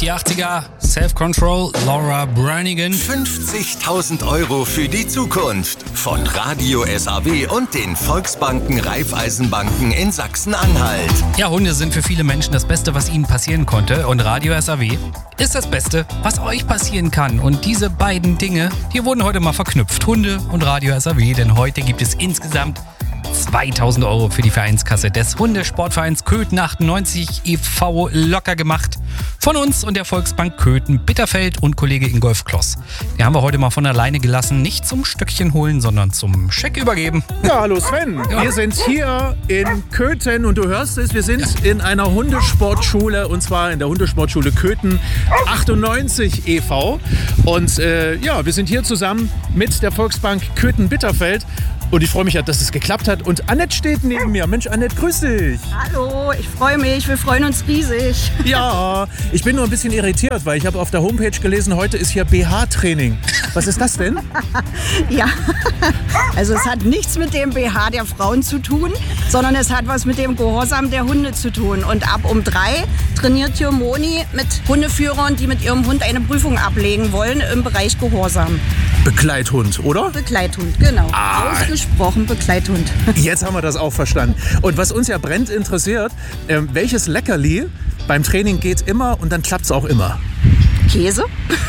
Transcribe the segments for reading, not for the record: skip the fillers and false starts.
Die 80er, Self-Control, Laura Branigan. 50.000 € für die Zukunft von Radio SAW und den Volksbanken Raiffeisenbanken in Sachsen-Anhalt. Ja, Hunde sind für viele Menschen das Beste, was ihnen passieren konnte. Und Radio SAW ist das Beste, was euch passieren kann. Und diese beiden Dinge, die wurden heute mal verknüpft. Hunde und Radio SAW. Denn heute gibt es insgesamt 2.000 € für die Vereinskasse des Hundesportvereins Köthen 98 e.V. locker gemacht. Von uns und der Volksbank Köthen-Bitterfeld und Kollege Ingolf Kloss. Die haben wir heute mal von alleine gelassen. Nicht zum Stöckchen holen, sondern zum Scheck übergeben. Ja, hallo Sven. Ja. Wir sind hier in Köthen und du hörst es, wir sind in einer Hundesportschule und zwar in der Hundesportschule Köthen 98 e.V. Und wir sind hier zusammen mit der Volksbank Köthen-Bitterfeld. Und ich freue mich, dass es geklappt hat. Und Annette steht neben mir. Mensch, Annette, grüß dich. Hallo, ich freue mich. Wir freuen uns riesig. Ja, ich bin nur ein bisschen irritiert, weil ich habe auf der Homepage gelesen, heute ist hier BH-Training. Was ist das denn? Ja, also es hat nichts mit dem BH der Frauen zu tun, sondern es hat was mit dem Gehorsam der Hunde zu tun. Und ab um 3 trainiert hier Moni mit Hundeführern, die mit ihrem Hund eine Prüfung ablegen wollen im Bereich Gehorsam. Begleithund, oder? Begleithund, genau. Ausgesprochen Begleithund. Jetzt haben wir das auch verstanden. Und was uns ja brennend interessiert, welches Leckerli beim Training geht immer und dann klappt es auch immer? Käse?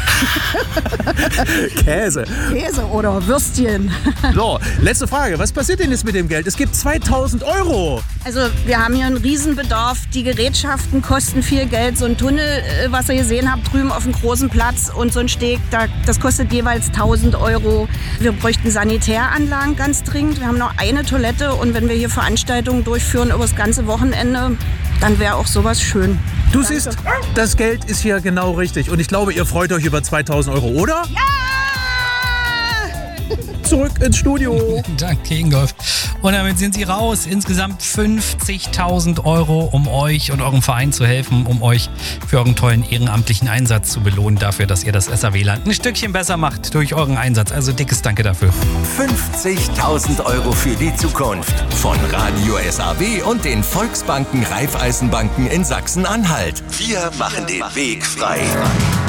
Käse. Käse oder Würstchen. So, letzte Frage. Was passiert denn jetzt mit dem Geld? Es gibt 2.000 €. Also wir haben hier einen Riesenbedarf. Die Gerätschaften kosten viel Geld. So ein Tunnel, was ihr gesehen habt, drüben auf dem großen Platz und so ein Steg, das kostet jeweils 1.000 €. Wir bräuchten Sanitäranlagen ganz dringend. Wir haben noch eine Toilette und wenn wir hier Veranstaltungen durchführen über das ganze Wochenende, dann wäre auch sowas schön. Du siehst, das Geld ist hier genau richtig. Und ich glaube, ihr freut euch über 2.000 €, oder? Ja! Zurück ins Studio. Danke, Ingolf. Und damit sind sie raus. Insgesamt 50.000 €, um euch und eurem Verein zu helfen, um euch für euren tollen ehrenamtlichen Einsatz zu belohnen, dafür, dass ihr das SAW-Land ein Stückchen besser macht durch euren Einsatz. Also dickes Danke dafür. 50.000 € für die Zukunft von Radio SAW und den Volksbanken Raiffeisenbanken in Sachsen-Anhalt. Wir machen den Weg frei.